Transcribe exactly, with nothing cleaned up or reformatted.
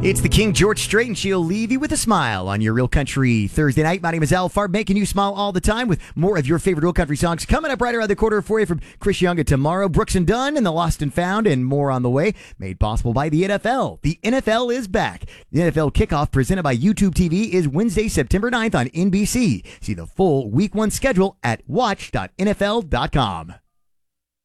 It's the King George Strait, and she'll leave you with a smile on your Real Country Thursday night. My name is Al Farb, making you smile all the time with more of your favorite Real Country songs coming up right around the corner for you from Chris Young at tomorrow, Brooks and Dunn, and the Lost and Found, and more on the way. Made possible by the N F L. The N F L is back. The N F L kickoff presented by YouTube T V is Wednesday, September ninth on N B C. See the full Week One schedule at watch dot N F L dot com.